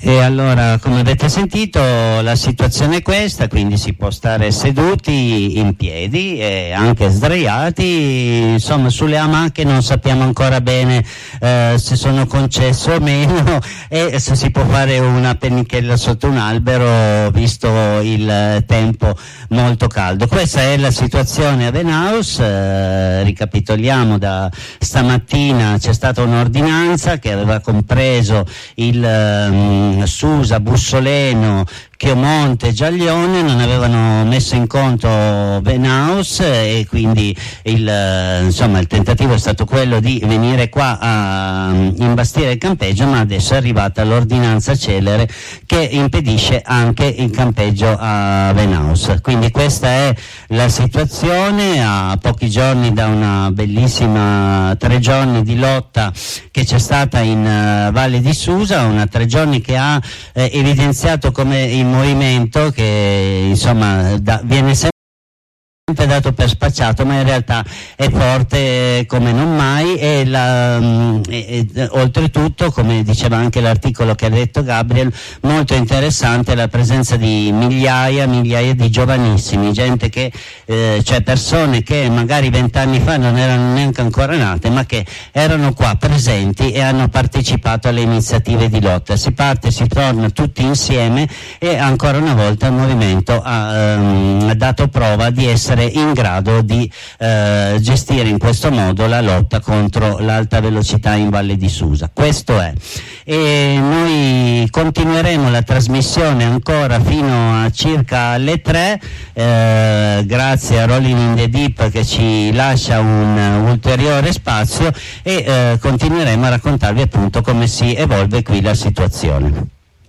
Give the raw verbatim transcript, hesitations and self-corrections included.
E allora, come avete sentito, la situazione è questa, quindi si può stare seduti in piedi e anche sdraiati, insomma sulle amache non sappiamo ancora bene eh, se sono concesse o meno e se si può fare una pennichella sotto un albero visto il tempo molto caldo. Questa è la situazione a Venaus, eh, ricapitoliamo, da stamattina c'è stata un'ordinanza che aveva compreso il um, Susa, Bussoleno, Chiomonte, Giaglione, non avevano messo in conto Venaus e quindi il, insomma, il tentativo è stato quello di venire qua a imbastire il campeggio, ma adesso è arrivata l'ordinanza celere che impedisce anche il campeggio a Venaus. Quindi questa è la situazione a pochi giorni da una bellissima tre giorni di lotta che c'è stata in uh, Valle di Susa, una tre giorni che ha eh, evidenziato come il movimento che insomma da, viene sempre dato per spacciato, ma in realtà è forte come non mai e, la, e, e oltretutto, come diceva anche l'articolo che ha detto Gabriel, molto interessante la presenza di migliaia migliaia di giovanissimi, gente che eh, cioè persone che magari vent'anni fa non erano neanche ancora nate, ma che erano qua presenti e hanno partecipato alle iniziative di lotta. Si parte, si torna tutti insieme e ancora una volta il movimento ha, um, ha dato prova di essere in grado di eh, gestire in questo modo la lotta contro l'alta velocità in Valle di Susa. Questo è. E noi continueremo la trasmissione ancora fino a circa alle tre, eh, grazie a Rolling in the Deep che ci lascia un ulteriore spazio e eh, continueremo a raccontarvi appunto come si evolve qui la situazione.